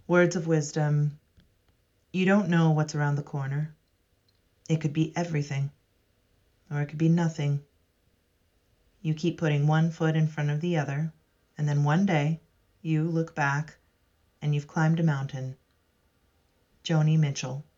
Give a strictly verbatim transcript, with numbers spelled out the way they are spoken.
Words of wisdom. You don't know what's around the corner. It could be everything, or it could be nothing. You keep putting one foot in front of the other, and then one day you look back and you've climbed a mountain. Joni Mitchell.